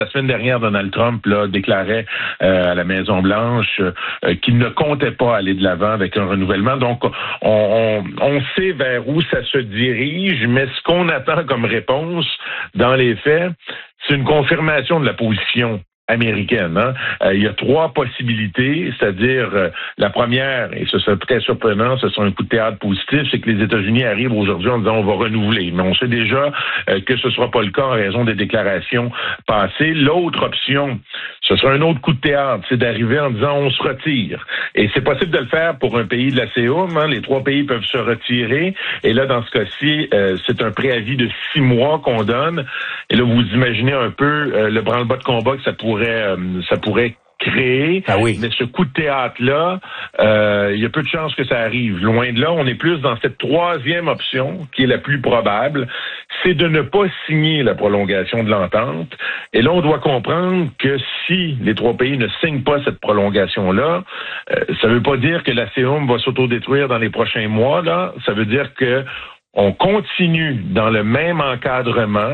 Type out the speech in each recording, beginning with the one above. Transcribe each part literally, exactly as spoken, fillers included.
La semaine dernière, Donald Trump là, déclarait euh, à la Maison-Blanche euh, qu'il ne comptait pas aller de l'avant avec un renouvellement. Donc, on, on, on sait vers où ça se dirige, mais ce qu'on attend comme réponse, dans les faits, c'est une confirmation de la position américaine. Hein? Euh, il y a trois possibilités, c'est-à-dire euh, la première, et ce serait très surprenant, ce serait un coup de théâtre positif, c'est que les États-Unis arrivent aujourd'hui en disant on va renouveler. Mais on sait déjà euh, que ce ne sera pas le cas en raison des déclarations passées. L'autre option, ce sera un autre coup de théâtre, c'est d'arriver en disant on se retire. Et c'est possible de le faire pour un pays de la C O M. Hein? Les trois pays peuvent se retirer. Et là, dans ce cas-ci, euh, c'est un préavis de six mois qu'on donne. Et là, vous imaginez un peu euh, le branle-bas de combat que ça pourrait euh, ça pourrait créer. Ah oui. Mais ce coup de théâtre-là, euh, il y a peu de chances que ça arrive. Loin de là, on est plus dans cette troisième option, qui est la plus probable, c'est de ne pas signer la prolongation de l'entente. Et là, on doit comprendre que si les trois pays ne signent pas cette prolongation-là, euh, ça ne veut pas dire que la C O M va s'autodétruire dans les prochains mois. Là, ça veut dire que on continue dans le même encadrement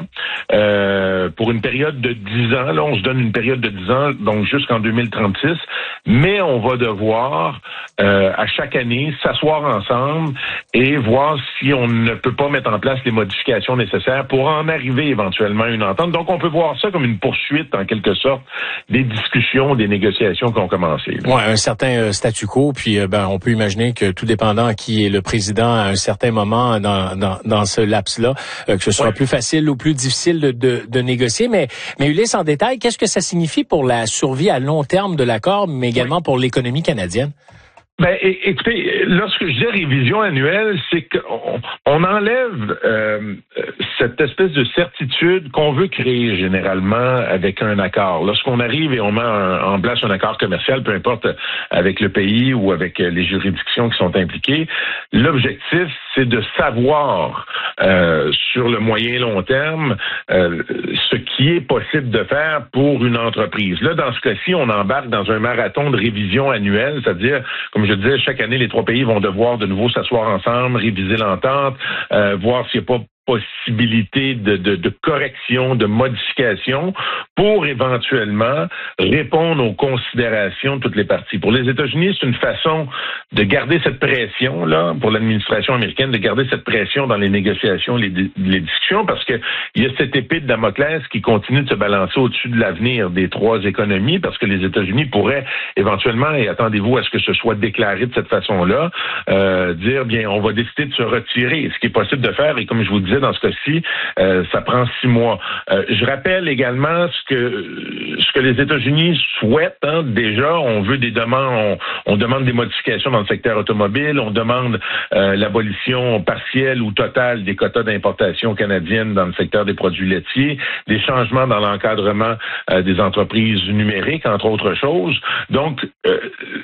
euh, pour une période de dix ans. Là, on se donne une période de dix ans, donc jusqu'en deux mille trente-six. Mais on va devoir, euh, à chaque année, s'asseoir ensemble et voir si on ne peut pas mettre en place les modifications nécessaires pour en arriver éventuellement à une entente. Donc, on peut voir ça comme une poursuite, en quelque sorte, des discussions, des négociations qui ont commencé. Oui, un certain euh, statu quo. Puis, euh, ben, on peut imaginer que tout dépendant qui est le président à un certain moment dans Dans, dans ce laps-là, euh, que ce soit ouais. plus facile ou plus difficile de, de, de négocier. Mais, mais Ulysse, en détail, qu'est-ce que ça signifie pour la survie à long terme de l'accord, mais également ouais. pour l'économie canadienne? Ben, écoutez, lorsque je dis révision annuelle, c'est qu'on on enlève euh, cette espèce de certitude qu'on veut créer généralement avec un accord. Lorsqu'on arrive et on met un, en place un accord commercial, peu importe avec le pays ou avec les juridictions qui sont impliquées, l'objectif, c'est de savoir euh, sur le moyen et long terme euh, ce qui est possible de faire pour une entreprise. Là, dans ce cas-ci, on embarque dans un marathon de révision annuelle, c'est-à-dire, comme je disais, chaque année, les trois pays vont devoir de nouveau s'asseoir ensemble, réviser l'entente, euh, voir s'il n'y a pas possibilité de, de, de correction, de modification pour éventuellement répondre aux considérations de toutes les parties. Pour les États-Unis, c'est une façon de garder cette pression, là, pour l'administration américaine, de garder cette pression dans les négociations, les, les discussions, parce que il y a cette épée de Damoclès qui continue de se balancer au-dessus de l'avenir des trois économies, parce que les États-Unis pourraient éventuellement, et attendez-vous à ce que ce soit déclaré de cette façon-là, euh, dire, bien, on va décider de se retirer, ce qui est possible de faire, et comme je vous disais, dans ce cas-ci, euh, ça prend six mois. Euh, je rappelle également ce que ce que les États-Unis souhaitent. Hein, déjà, on veut des demandes, on, on demande des modifications dans le secteur automobile, on demande euh, l'abolition partielle ou totale des quotas d'importation canadienne dans le secteur des produits laitiers, des changements dans l'encadrement euh, des entreprises numériques, entre autres choses. Donc, euh,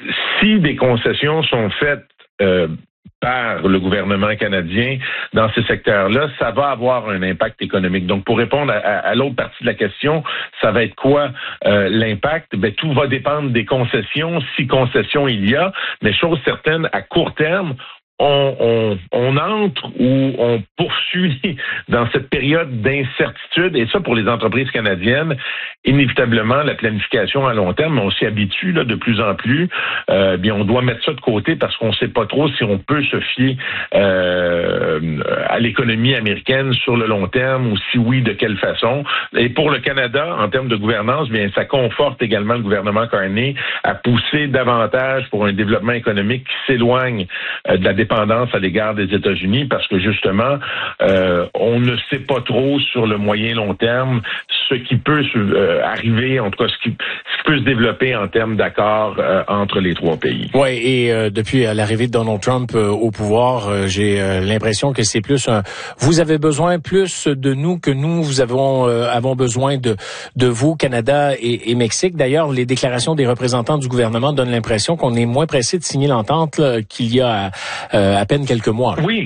si des concessions sont faites euh, par le gouvernement canadien dans ces secteurs-là, ça va avoir un impact économique. Donc, pour répondre à, à, à l'autre partie de la question, ça va être quoi euh, l'impact? Ben, tout va dépendre des concessions, si concessions il y a, mais chose certaine, à court terme, On, on, on entre ou on poursuit dans cette période d'incertitude, et ça pour les entreprises canadiennes, inévitablement la planification à long terme, on s'y habitue là, de plus en plus, euh, bien on doit mettre ça de côté parce qu'on ne sait pas trop si on peut se fier euh, à l'économie américaine sur le long terme, ou si oui, de quelle façon. Et pour le Canada, en termes de gouvernance, bien ça conforte également le gouvernement Carney à pousser davantage pour un développement économique qui s'éloigne euh, de la dépendance à l'égard des États-Unis, parce que justement, euh, on ne sait pas trop sur le moyen long terme ce qui peut euh, arriver, en tout cas ce qui, ce qui peut se développer en termes d'accord euh, entre les trois pays. Oui, et euh, depuis l'arrivée de Donald Trump euh, au pouvoir, euh, j'ai euh, l'impression que c'est plus un vous avez besoin plus de nous que nous vous avons euh, avons besoin de de vous, Canada et, et Mexique. D'ailleurs, les déclarations des représentants du gouvernement donnent l'impression qu'on est moins pressé de signer l'entente là, qu'il y a à, euh, à peine quelques mois. Là. Oui.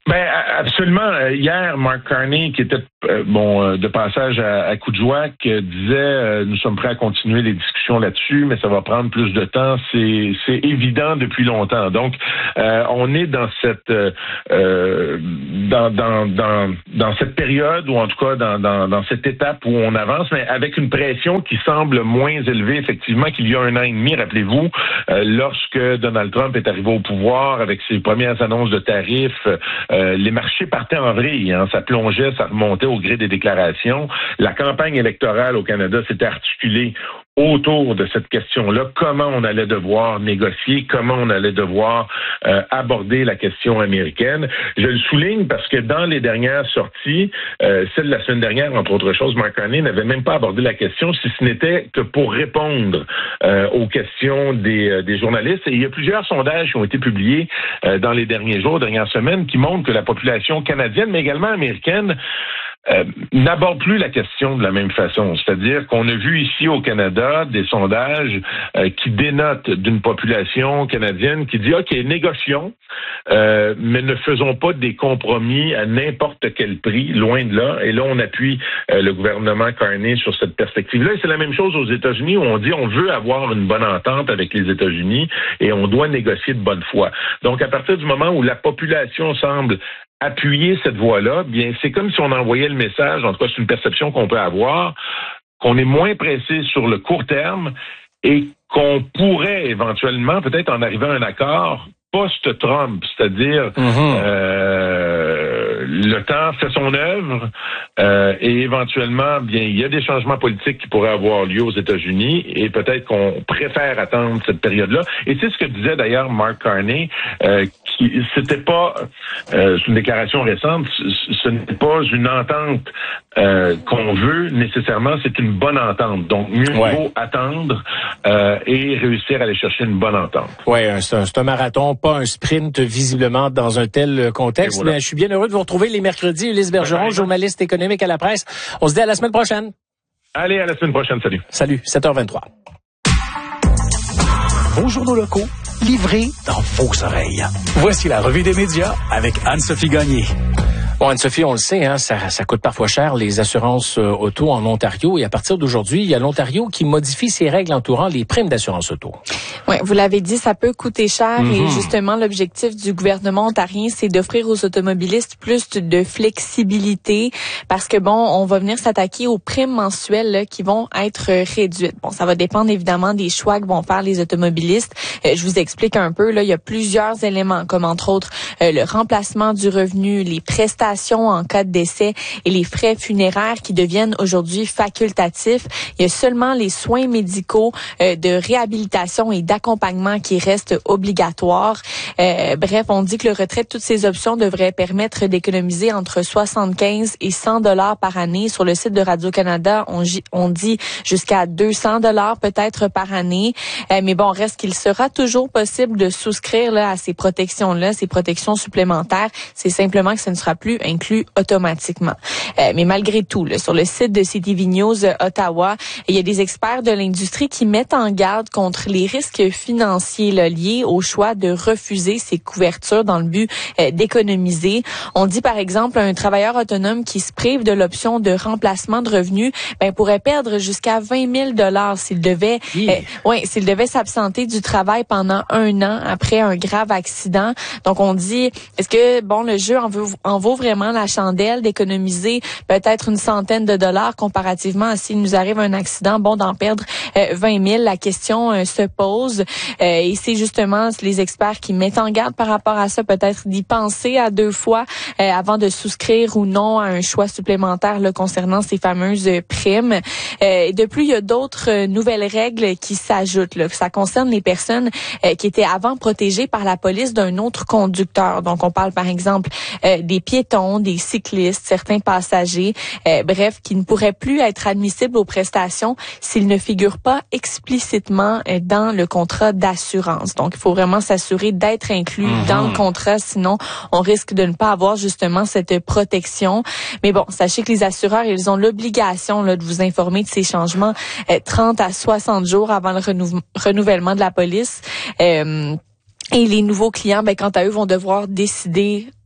Ben absolument. Hier, Mark Carney, qui était euh, bon de passage à, à Coudjouac, euh, disait euh, nous sommes prêts à continuer les discussions là-dessus, mais ça va prendre plus de temps. C'est c'est évident depuis longtemps. Donc, euh, on est dans cette euh, dans, dans dans dans cette période, ou en tout cas dans dans dans cette étape où on avance, mais avec une pression qui semble moins élevée effectivement qu'il y a un an et demi. Rappelez-vous, euh, lorsque Donald Trump est arrivé au pouvoir avec ses premières annonces de tarifs. Euh, les marchés partaient en vrille, hein, ça plongeait, ça remontait au gré des déclarations. La campagne électorale au Canada s'était articulée autour de cette question-là, comment on allait devoir négocier, comment on allait devoir euh, aborder la question américaine. Je le souligne parce que dans les dernières sorties, euh, celle de la semaine dernière, entre autres choses, Mark Carney n'avait même pas abordé la question, si ce n'était que pour répondre euh, aux questions des, euh, des journalistes. Et il y a plusieurs sondages qui ont été publiés euh, dans les derniers jours, dernières semaines, qui montrent que la population canadienne, mais également américaine, Euh, n'aborde plus la question de la même façon. C'est-à-dire qu'on a vu ici au Canada des sondages euh, qui dénotent d'une population canadienne qui dit « OK, négocions, euh, mais ne faisons pas des compromis à n'importe quel prix, loin de là. » Et là, on appuie euh, le gouvernement Carney sur cette perspective-là. Et c'est la même chose aux États-Unis où on dit on veut avoir une bonne entente avec les États-Unis et on doit négocier de bonne foi. Donc, à partir du moment où la population semble appuyer cette voie-là, bien, c'est comme si on envoyait le message, en tout cas, c'est une perception qu'on peut avoir, qu'on est moins pressé sur le court terme et qu'on pourrait éventuellement peut-être en arriver à un accord post-Trump, c'est-à-dire mm-hmm. euh, le temps fait son œuvre euh, et éventuellement, bien, il y a des changements politiques qui pourraient avoir lieu aux États-Unis et peut-être qu'on préfère attendre cette période-là. Et c'est ce que disait d'ailleurs Mark Carney, euh, qui c'était pas euh, c'est une déclaration récente, ce n'est pas une entente euh, qu'on veut nécessairement, c'est une bonne entente. Donc mieux ouais. vaut attendre euh, et réussir à aller chercher une bonne entente. Oui, c'est un, c'est un marathon, pas un sprint visiblement dans un tel contexte. Voilà. Mais je suis bien heureux de vous retrouver les mercredis. Ulysse Bergeron, ouais, journaliste économique à la presse. On se dit à la semaine prochaine. Allez, à la semaine prochaine. Salut. Salut, sept heures vingt-trois. Vos journaux locaux, livrés dans vos oreilles. Voici la revue des médias avec Anne-Sophie Gagné. Bon, Anne-Sophie, on le sait, hein, ça, ça coûte parfois cher, les assurances euh, auto en Ontario. Et à partir d'aujourd'hui, il y a l'Ontario qui modifie ses règles entourant les primes d'assurance auto. Oui, vous l'avez dit, ça peut coûter cher. Mm-hmm. Et justement, l'objectif du gouvernement ontarien, c'est d'offrir aux automobilistes plus de flexibilité. Parce que, bon, on va venir s'attaquer aux primes mensuelles là, qui vont être réduites. Bon, ça va dépendre évidemment des choix que vont faire les automobilistes. Euh, je vous explique un peu. Là, il y a plusieurs éléments, comme entre autres euh, le remplacement du revenu, les prestations en cas de décès et les frais funéraires qui deviennent aujourd'hui facultatifs. Il y a seulement les soins médicaux euh, de réhabilitation et d'accompagnement qui restent obligatoires. Euh, bref, on dit que le retrait de toutes ces options devrait permettre d'économiser entre soixante-quinze et cent dollars par année. Sur le site de Radio-Canada, on, on dit jusqu'à deux cents dollars peut-être par année. Euh, mais bon, reste qu'il sera toujours possible de souscrire là, à ces protections-là, ces protections supplémentaires. C'est simplement que ce ne sera plus inclus automatiquement. Euh, mais malgré tout, là, sur le site de C T V News euh, Ottawa, il y a des experts de l'industrie qui mettent en garde contre les risques financiers là, liés au choix de refuser ces couvertures dans le but euh, d'économiser. On dit par exemple un travailleur autonome qui se prive de l'option de remplacement de revenus, ben pourrait perdre jusqu'à vingt mille dollars s'il devait, yeah. euh, ouais, s'il devait s'absenter du travail pendant un an après un grave accident. Donc on dit, est-ce que bon le jeu en, veut, en vaut vraiment la chandelle d'économiser peut-être une centaine de dollars comparativement à s'il nous arrive un accident, bon, d'en perdre euh, vingt mille. La question euh, se pose euh, et c'est justement les experts qui mettent en garde par rapport à ça, peut-être d'y penser à deux fois euh, avant de souscrire ou non à un choix supplémentaire là, concernant ces fameuses euh, primes. Euh, de plus, il y a d'autres euh, nouvelles règles qui s'ajoutent. Là. Ça concerne les personnes euh, qui étaient avant protégées par la police d'un autre conducteur. Donc, on parle par exemple euh, des piétons, des cyclistes, certains passagers, euh, bref, qui ne pourraient plus être admissibles aux prestations s'ils ne figurent pas explicitement euh, dans le contrat d'assurance. Donc, il faut vraiment s'assurer d'être inclus mm-hmm. dans le contrat, sinon on risque de ne pas avoir justement cette protection. Mais bon, sachez que les assureurs, ils ont l'obligation là, de vous informer de ces changements euh, trente à soixante jours avant le renou- renouvellement de la police. Euh, Et les nouveaux clients, ben, quant à eux, vont devoir décider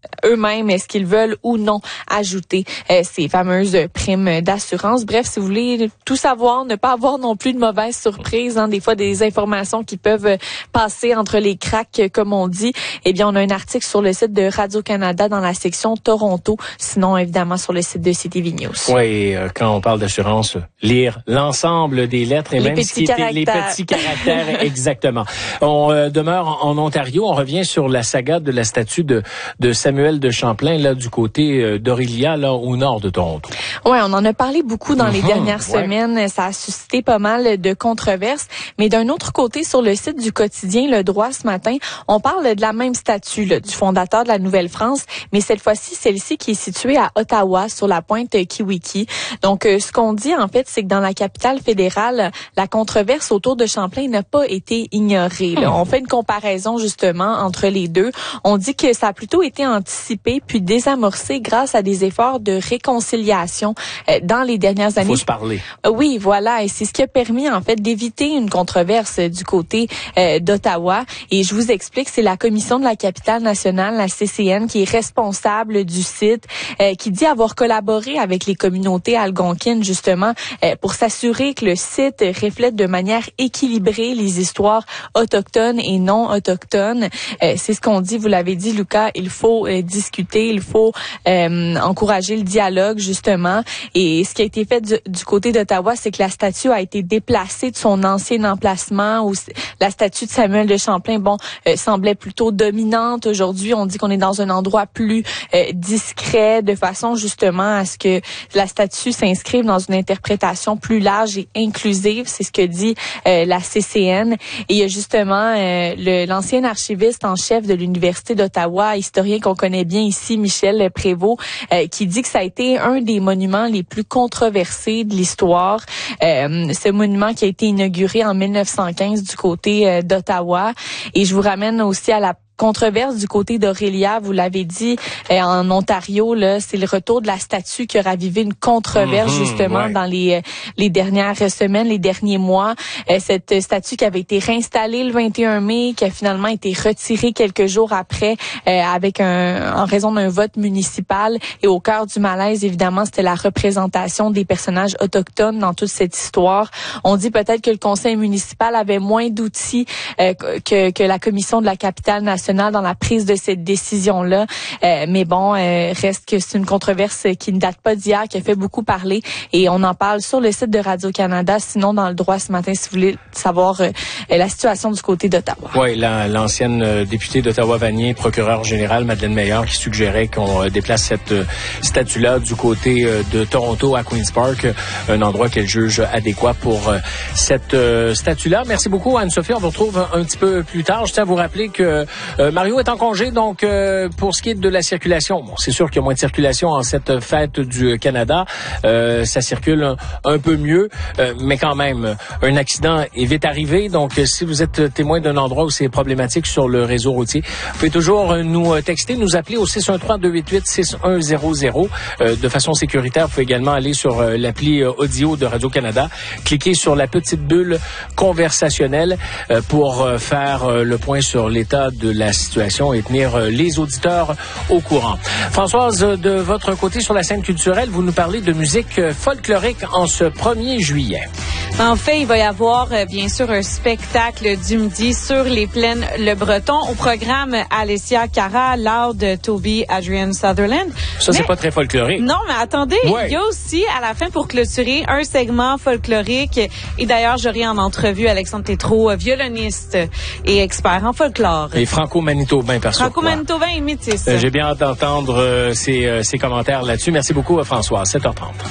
eux-mêmes est-ce qu'ils veulent ou non ajouter euh, ces fameuses primes d'assurance. Bref, si vous voulez tout savoir, ne pas avoir non plus de mauvaises surprises, hein, des fois des informations qui peuvent passer entre les cracks, comme on dit, eh bien, on a un article sur le site de Radio-Canada dans la section Toronto, sinon, évidemment, sur le site de C T V News. Oui, euh, quand on parle d'assurance, lire l'ensemble des lettres et les même petits ce qui était les petits caractères, exactement. On euh, demeure en Ontario, on revient sur la saga de la statue de, de Samuel de Champlain, là, du côté euh, d'Orillia, là, au nord de Toronto. Oui, on en a parlé beaucoup dans mmh, les dernières ouais. semaines. Ça a suscité pas mal de controverses. Mais d'un autre côté, sur le site du quotidien Le Droit ce matin, on parle de la même statue là, du fondateur de la Nouvelle-France, mais cette fois-ci, celle-ci qui est située à Ottawa, sur la pointe Kiwiki. Donc, euh, ce qu'on dit, en fait, c'est que dans la capitale fédérale, la controverse autour de Champlain n'a pas été ignorée. Là. On fait une comparaison, justement, entre les deux. On dit que ça a plutôt été anticipé puis désamorcé grâce à des efforts de réconciliation euh, dans les dernières années. Il faut se parler. Euh, oui, voilà. Et c'est ce qui a permis, en fait, d'éviter une controverse euh, du côté euh, d'Ottawa. Et je vous explique, c'est la Commission de la capitale nationale, la C C N, qui est responsable du site, euh, qui dit avoir collaboré avec les communautés algonquines, justement, euh, pour s'assurer que le site reflète de manière équilibrée les histoires autochtones et non autochtones. Euh, c'est ce qu'on dit, vous l'avez dit, Lucas, il faut euh, discuter, il faut euh, encourager le dialogue, justement. Et ce qui a été fait du, du côté d'Ottawa, c'est que la statue a été déplacée de son ancien emplacement, où la statue de Samuel de Champlain, bon, euh, semblait plutôt dominante. Aujourd'hui, on dit qu'on est dans un endroit plus euh, discret, de façon justement à ce que la statue s'inscrive dans une interprétation plus large et inclusive. C'est ce que dit euh, la C C N. Et il y a justement euh, le, l'ancien archiviste en chef de l'Université d'Ottawa, historien qu'on connaît bien ici, Michel Prévost, euh, qui dit que ça a été un des monuments les plus controversés de l'histoire. Euh, ce monument qui a été inauguré en mille neuf cent quinze du côté euh, d'Ottawa. Et je vous ramène aussi à la controverse du côté d'Orillia, vous l'avez dit, euh, en Ontario, là, c'est le retour de la statue qui a ravivé une controverse, mmh, justement, ouais. dans les les dernières semaines, les derniers mois. Euh, cette statue qui avait été réinstallée le vingt et un mai, qui a finalement été retirée quelques jours après, euh, avec un en raison d'un vote municipal. Et au cœur du malaise, évidemment, c'était la représentation des personnages autochtones dans toute cette histoire. On dit peut-être que le conseil municipal avait moins d'outils euh, que que la commission de la capitale nationale dans la prise de cette décision-là. Euh, mais bon, euh, reste que c'est une controverse qui ne date pas d'hier, qui a fait beaucoup parler. Et on en parle sur le site de Radio-Canada, sinon dans Le Droit ce matin, si vous voulez savoir euh, la situation du côté d'Ottawa. Oui, la, l'ancienne euh, députée d'Ottawa-Vanier, procureure générale, Madeleine Meillard, qui suggérait qu'on euh, déplace cette euh, statue-là du côté euh, de Toronto à Queen's Park, euh, un endroit qu'elle juge adéquat pour euh, cette euh, statue-là. Merci beaucoup, Anne-Sophie. On vous retrouve un, un petit peu plus tard. Je tiens à vous rappeler que Euh, Mario est en congé, donc euh, pour ce qui est de la circulation, bon, c'est sûr qu'il y a moins de circulation en cette fête du Canada. Euh, ça circule un, un peu mieux, euh, mais quand même, un accident est vite arrivé. Donc, euh, si vous êtes témoin d'un endroit où c'est problématique sur le réseau routier, vous pouvez toujours nous texter, nous appeler au six un trois deux huit huit six un zéro zéro. Euh, de façon sécuritaire, vous pouvez également aller sur euh, l'appli euh, audio de Radio-Canada, cliquer sur la petite bulle conversationnelle euh, pour euh, faire euh, le point sur l'état de la situation et tenir les auditeurs au courant. Françoise, de votre côté, sur la scène culturelle, vous nous parlez de musique folklorique en ce premier juillet. En fait, il va y avoir, bien sûr, un spectacle du midi sur les plaines Le Breton. Au programme, Alessia Cara, Loud, Toby, Adrian Sutherland. Ça, mais, c'est pas très folklorique. Non, mais attendez, ouais. Il y a aussi, à la fin, pour clôturer, un segment folklorique. Et d'ailleurs, j'aurai en entrevue Alexandre Tétrault, violoniste et expert en folklore. Et franco-manitobain, par Franco-manitobain et métis. Euh, j'ai bien hâte d'entendre euh, ces, euh, ces commentaires là-dessus. Merci beaucoup, François. sept heures trente.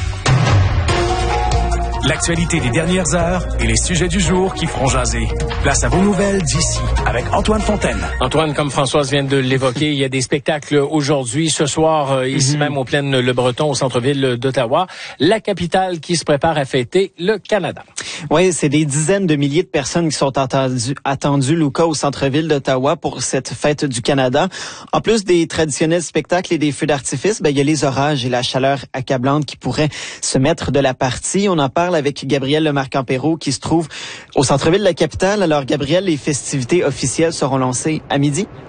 L'actualité des dernières heures et les sujets du jour qui feront jaser. Place à vos nouvelles d'ici avec Antoine Fontaine. Antoine, comme Françoise vient de l'évoquer, il y a des spectacles aujourd'hui, ce soir, euh, ici mm-hmm. même aux plaines Le Breton, au centre-ville d'Ottawa, la capitale qui se prépare à fêter le Canada. Oui, c'est des dizaines de milliers de personnes qui sont attendues, attendues, Lucas, au centre-ville d'Ottawa pour cette fête du Canada. En plus des traditionnels spectacles et des feux d'artifice, ben, il y a les orages et la chaleur accablante qui pourraient se mettre de la partie. On en parle avec Gabriel Lemarque-Ampero qui se trouve au centre-ville de la capitale. Alors, Gabriel, les festivités officielles seront lancées à midi?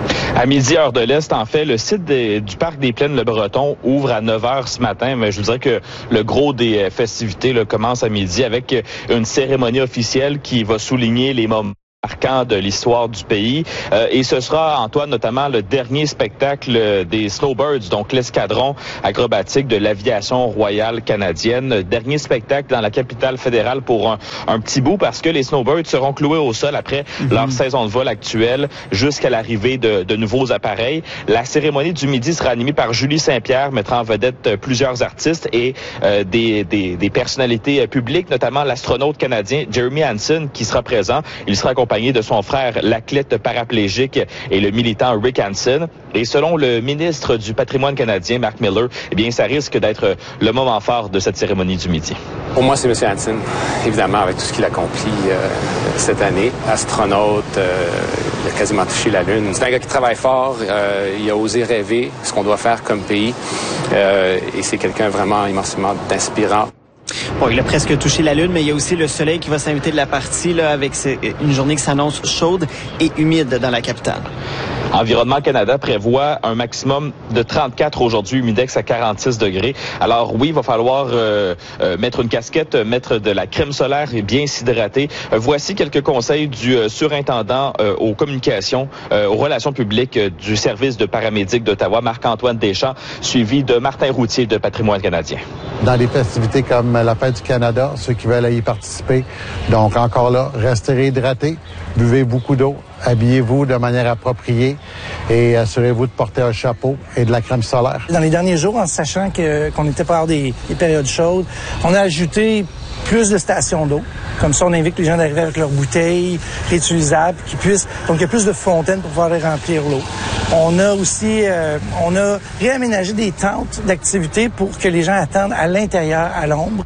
À midi, heure de l'Est, en fait, le site des, du Parc des Plaines-le-Breton ouvre à neuf heures ce matin, mais je vous dirais que le gros des festivités là, commence à midi avec une cérémonie officielle qui va souligner les moments marquant de l'histoire du pays. Euh, et ce sera, Antoine, notamment le dernier spectacle des Snowbirds, donc l'escadron acrobatique de l'aviation royale canadienne. Dernier spectacle dans la capitale fédérale pour un, un petit bout parce que les Snowbirds seront cloués au sol après mm-hmm. leur saison de vol actuelle jusqu'à l'arrivée de, de nouveaux appareils. La cérémonie du midi sera animée par Julie Saint-Pierre, mettra en vedette plusieurs artistes et euh, des, des, des personnalités publiques, notamment l'astronaute canadien Jeremy Hansen qui sera présent. Il sera accompagné de son frère, l'athlète paraplégique et le militant Rick Hansen. Et selon le ministre du Patrimoine canadien, Mark Miller, eh bien, ça risque d'être le moment fort de cette cérémonie du midi. Pour moi, c'est M. Hansen, évidemment, avec tout ce qu'il accomplit euh, cette année. Astronaute, euh, il a quasiment touché la Lune. C'est un gars qui travaille fort, euh, il a osé rêver ce qu'on doit faire comme pays. Euh, et c'est quelqu'un vraiment immensément inspirant. Bon, il a presque touché la Lune, mais il y a aussi le soleil qui va s'inviter de la partie là, avec une journée qui s'annonce chaude et humide dans la capitale. Environnement Canada prévoit un maximum de trente-quatre aujourd'hui, humidex à quarante-six degrés. Alors oui, il va falloir euh, euh, mettre une casquette, mettre de la crème solaire et bien s'hydrater. Euh, voici quelques conseils du euh, surintendant euh, aux communications, euh, aux relations publiques euh, du service de paramédic d'Ottawa, Marc-Antoine Deschamps, suivi de Martin Routier de Patrimoine canadien. Dans les festivités comme la Fête du Canada, ceux qui veulent y participer, donc encore là, restez hydratés, buvez beaucoup d'eau, habillez-vous de manière appropriée et assurez-vous de porter un chapeau et de la crème solaire. Dans les derniers jours, en sachant que, qu'on était pas hors des, des périodes chaudes, on a ajouté plus de stations d'eau. Comme ça, on invite les gens d'arriver avec leurs bouteilles réutilisables, qui puissent. Donc, il y a plus de fontaines pour pouvoir les remplir l'eau. On a aussi, euh, on a réaménagé des tentes d'activité pour que les gens attendent à l'intérieur, à l'ombre.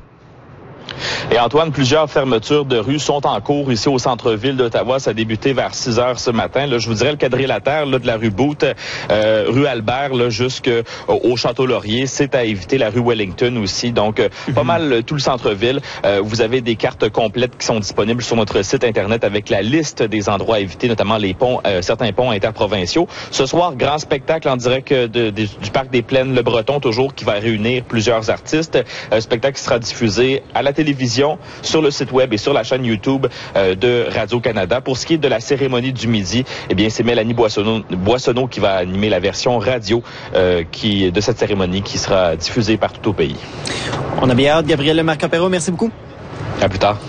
Et Antoine, plusieurs fermetures de rues sont en cours ici au centre-ville d'Ottawa. Ça a débuté vers six heures ce matin. Là, je vous dirais le quadrilatère là, de la rue Booth, euh, rue Albert, là, jusqu'au Château-Laurier. C'est à éviter la rue Wellington aussi. Donc, euh, mm-hmm. pas mal euh, tout le centre-ville. Euh, vous avez des cartes complètes qui sont disponibles sur notre site Internet avec la liste des endroits à éviter, notamment les ponts, euh, certains ponts interprovinciaux. Ce soir, grand spectacle en direct de, de, du Parc des Plaines-le-Breton, toujours, qui va réunir plusieurs artistes. Un spectacle qui sera diffusé à la télévision, sur le site web et sur la chaîne YouTube euh, de Radio-Canada. Pour ce qui est de la cérémonie du midi, eh bien, c'est Mélanie Boissonneau, Boissonneau qui va animer la version radio euh, qui, de cette cérémonie qui sera diffusée partout au pays. On a bien hâte. Gabriel Marc-Apéro, merci beaucoup. À plus tard.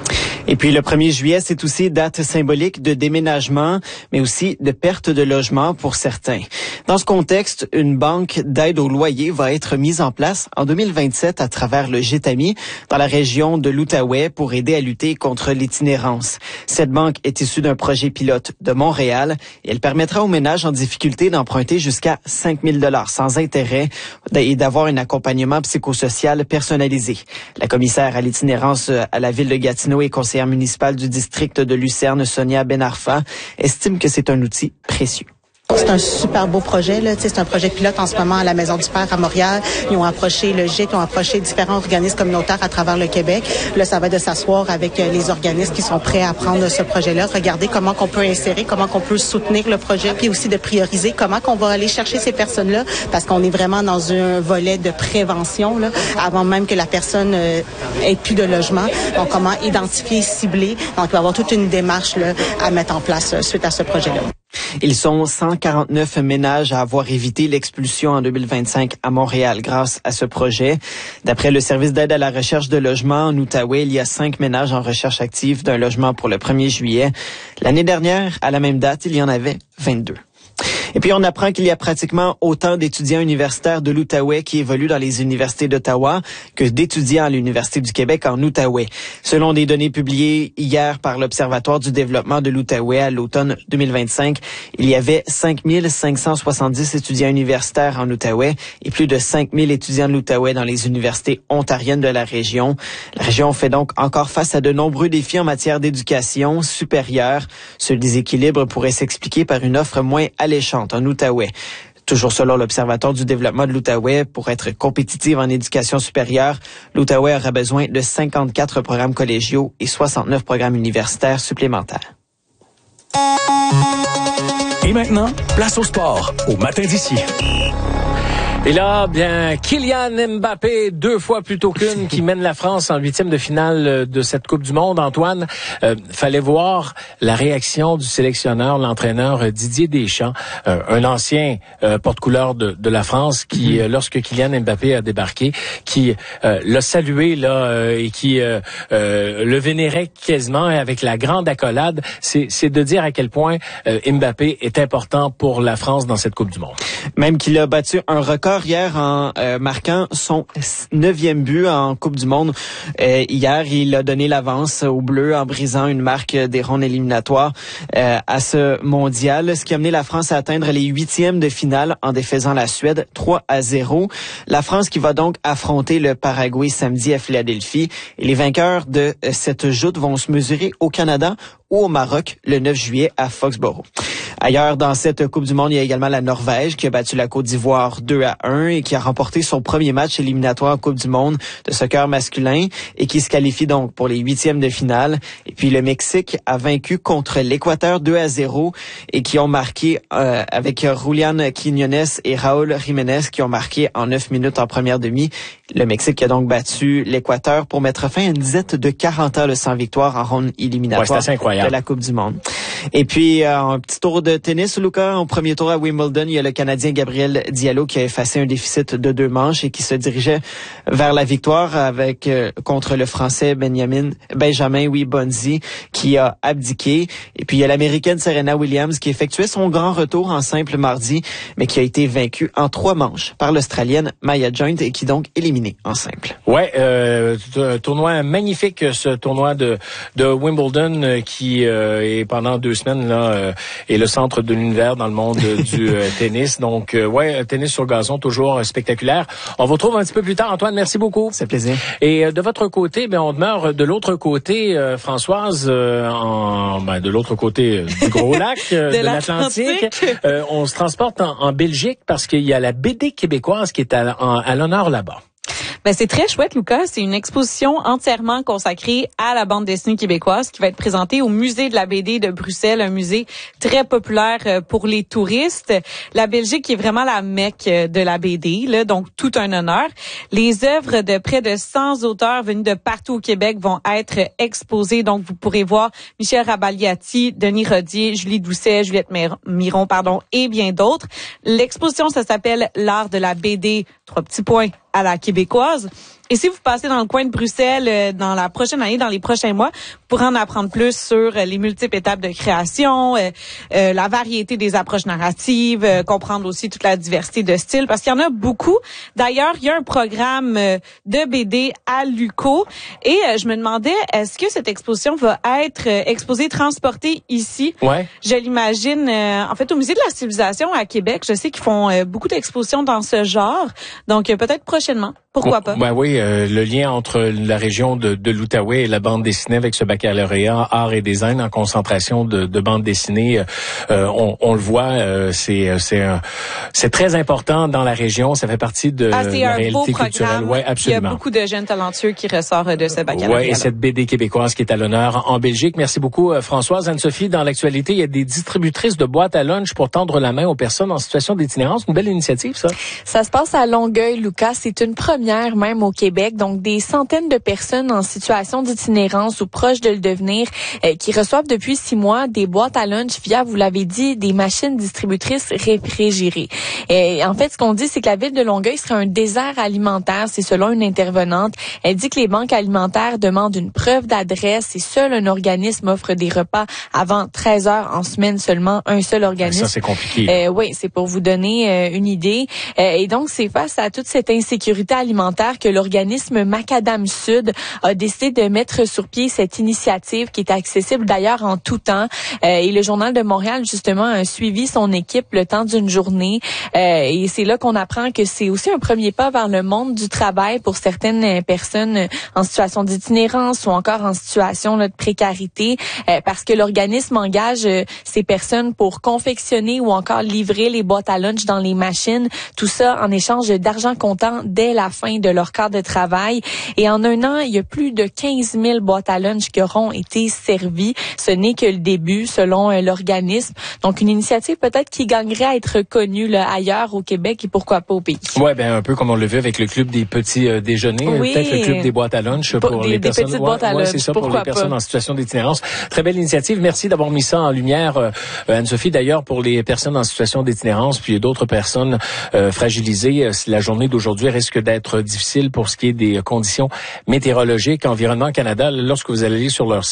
Et puis le premier juillet, c'est aussi date symbolique de déménagement, mais aussi de perte de logement pour certains. Dans ce contexte, une banque d'aide au loyer va être mise en place en deux mille vingt-sept à travers le Gétami dans la région de l'Outaouais pour aider à lutter contre l'itinérance. Cette banque est issue d'un projet pilote de Montréal et elle permettra aux ménages en difficulté d'emprunter jusqu'à cinq mille dollars sans intérêt et d'avoir un accompagnement psychosocial personnalisé. La commissaire à l'itinérance à la ville de Gatineau et conseillère municipale du district de Lucerne, Sonia Benarfa, estime que c'est un outil précieux. C'est un super beau projet, là. C'est un projet pilote en ce moment à la Maison du Père à Montréal. Ils ont approché le G I C, ils ont approché différents organismes communautaires à travers le Québec. Là, ça va être de s'asseoir avec les organismes qui sont prêts à prendre ce projet-là, regarder comment qu'on peut insérer, comment qu'on peut soutenir le projet, puis aussi de prioriser comment qu'on va aller chercher ces personnes-là, parce qu'on est vraiment dans un volet de prévention, là, avant même que la personne euh, ait plus de logement. Donc, comment identifier, cibler. Donc, il va y avoir toute une démarche là, à mettre en place euh, suite à ce projet-là. Ils sont cent quarante-neuf ménages à avoir évité l'expulsion en deux mille vingt-cinq à Montréal grâce à ce projet. D'après le service d'aide à la recherche de logement en Outaouais, il y a cinq ménages en recherche active d'un logement pour le premier juillet. L'année dernière, à la même date, il y en avait vingt-deux. Et puis, on apprend qu'il y a pratiquement autant d'étudiants universitaires de l'Outaouais qui évoluent dans les universités d'Ottawa que d'étudiants à l'Université du Québec en Outaouais. Selon des données publiées hier par l'Observatoire du développement de l'Outaouais à l'automne deux mille vingt-cinq, il y avait cinq mille cinq cent soixante-dix étudiants universitaires en Outaouais et plus de cinq mille étudiants de l'Outaouais dans les universités ontariennes de la région. La région fait donc encore face à de nombreux défis en matière d'éducation supérieure. Ce déséquilibre pourrait s'expliquer par une offre moins alléchante en Outaouais. Toujours selon l'Observatoire du développement de l'Outaouais, pour être compétitive en éducation supérieure, l'Outaouais aura besoin de cinquante-quatre programmes collégiaux et soixante-neuf programmes universitaires supplémentaires. Et maintenant, place au sport, au matin d'ici. Et là, bien, Kylian Mbappé, deux fois plutôt qu'une, qui mène la France en huitième de finale de cette Coupe du Monde. Antoine, euh, fallait voir la réaction du sélectionneur, l'entraîneur Didier Deschamps, euh, un ancien euh, porte-couleur de, de la France, qui, euh, lorsque Kylian Mbappé a débarqué, qui euh, l'a salué là euh, et qui euh, euh, le vénérait quasiment avec la grande accolade. C'est, c'est de dire à quel point euh, Mbappé est important pour la France dans cette Coupe du Monde. Même qu'il a battu un record hier en euh, marquant son neuvième but en Coupe du Monde. Euh, hier, il a donné l'avance aux Bleus en brisant une marque des rondes éliminatoires euh, à ce mondial, ce qui a amené la France à atteindre les huitièmes de finale en défaisant la Suède trois à zéro. La France qui va donc affronter le Paraguay samedi à Philadelphie. Et les vainqueurs de euh, cette joute vont se mesurer au Canada ou au Maroc le neuf juillet à Foxborough. Ailleurs, dans cette Coupe du Monde, il y a également la Norvège qui a battu la Côte d'Ivoire deux à un et qui a remporté son premier match éliminatoire en Coupe du Monde de soccer masculin et qui se qualifie donc pour les huitièmes de finale. Et puis le Mexique a vaincu contre l'Équateur deux à zéro et qui ont marqué euh, avec Julián Quiñones et Raúl Jiménez qui ont marqué en neuf minutes en première demi. Le Mexique a donc battu l'Équateur pour mettre fin à une dizaine de quarante heures sans victoire en ronde éliminatoire ouais, de la Coupe du Monde. Et puis, euh, un petit tour de tennis, Lucas. Au premier tour à Wimbledon, il y a le Canadien Gabriel Diallo qui a effacé un déficit de deux manches et qui se dirigeait vers la victoire avec euh, contre le Français Benjamin, Benjamin oui, Bonzi qui a abdiqué. Et puis, il y a l'Américaine Serena Williams qui effectuait son grand retour en simple mardi, mais qui a été vaincue en trois manches par l'Australienne Maya Joint et qui donc éliminée en simple. Ouais, euh, tournoi magnifique, ce tournoi de, de Wimbledon euh, qui euh, est pendant deux semaines là euh, est le centre de l'univers dans le monde euh, du euh, tennis. Donc euh, ouais, tennis sur gazon toujours euh, spectaculaire. On vous retrouve un petit peu plus tard. Antoine, merci beaucoup. C'est plaisir. Et euh, de votre côté, ben on demeure de l'autre côté, euh, Françoise, euh, en ben, de l'autre côté euh, du gros lac euh, de, de l'Atlantique. Euh, on se transporte en, en Belgique parce qu'il y a la B D québécoise qui est à, en, à l'honneur là-bas. Ben c'est très chouette, Lucas. C'est une exposition entièrement consacrée à la bande dessinée québécoise qui va être présentée au Musée de la B D de Bruxelles, un musée très populaire pour les touristes. La Belgique est vraiment la Mecque de la B D, là, donc tout un honneur. Les œuvres de près de cent auteurs venus de partout au Québec vont être exposées. Donc, vous pourrez voir Michel Rabagliati, Denis Rodier, Julie Doucet, Juliette Miron, pardon, et bien d'autres. L'exposition, ça s'appelle L'art de la B D, trois petits points, à la québécoise. Et si vous passez dans le coin de Bruxelles euh, dans la prochaine année, dans les prochains mois, vous pourrez en apprendre plus sur euh, les multiples étapes de création, euh, euh, la variété des approches narratives, euh, comprendre aussi toute la diversité de styles, parce qu'il y en a beaucoup. D'ailleurs, il y a un programme euh, de B D à l'U Q O et euh, je me demandais, est-ce que cette exposition va être euh, exposée, transportée ici? Ouais. Je l'imagine, euh, en fait, au Musée de la Civilisation à Québec, je sais qu'ils font euh, beaucoup d'expositions dans ce genre, donc euh, peut-être prochainement. Pourquoi pas? Ben oui, euh, le lien entre la région de, de l'Outaouais et la bande dessinée avec ce baccalauréat art et design en concentration de, de bande dessinée, euh, on, on le voit, euh, c'est c'est un, c'est très important dans la région. Ça fait partie de ah, c'est la un réalité beau culturelle. Ouais, absolument. Il y a beaucoup de jeunes talentueux qui ressortent de ce baccalauréat. Ouais, et cette B D québécoise qui est à l'honneur en Belgique. Merci beaucoup, Françoise. Anne-Sophie, dans l'actualité, il y a des distributrices de boîtes à lunch pour tendre la main aux personnes en situation d'itinérance. Une belle initiative, ça. Ça se passe à Longueuil, Lucas. C'est une première même au Québec. Donc, des centaines de personnes en situation d'itinérance ou proches de le devenir euh, qui reçoivent depuis six mois des boîtes à lunch via, vous l'avez dit, des machines distributrices réfrigérées. Et en fait, ce qu'on dit, c'est que la ville de Longueuil serait un désert alimentaire. C'est selon une intervenante. Elle dit que les banques alimentaires demandent une preuve d'adresse et seul un organisme offre des repas avant treize heures en semaine seulement. Un seul organisme. Ça, c'est compliqué. Euh, oui, c'est pour vous donner euh, une idée. Euh, et donc, c'est face à toute cette insécurité alimentaire que l'organisme Macadam Sud a décidé de mettre sur pied cette initiative qui est accessible d'ailleurs en tout temps. Euh, et le Journal de Montréal, justement, a suivi son équipe le temps d'une journée. Euh, et c'est là qu'on apprend que c'est aussi un premier pas vers le monde du travail pour certaines personnes en situation d'itinérance ou encore en situation là, de précarité, euh, parce que l'organisme engage euh, ces personnes pour confectionner ou encore livrer les boîtes à lunch dans les machines. Tout ça en échange d'argent comptant dès la fin de leur cadre de travail. Et en un an, il y a plus de quinze mille boîtes à lunch qui auront été servies. Ce n'est que le début, selon euh, l'organisme. Donc, une initiative peut-être qui gagnerait à être connue là, ailleurs au Québec et pourquoi pas au pays. Ouais, ben un peu comme on le vu avec le club des petits euh, déjeuners, oui. peut-être le club des boîtes à lunch pour des, les des personnes. petites ouais, boîtes à ouais, lunch. c'est ça pour pourquoi les personnes pas? en situation d'itinérance. Très belle initiative. Merci d'avoir mis ça en lumière, euh, Anne-Sophie. D'ailleurs, pour les personnes en situation d'itinérance, puis d'autres personnes euh, fragilisées, la journée d'aujourd'hui risque d'être difficile pour ce qui est des conditions météorologiques. Environnement Canada, lorsque vous allez sur leur site,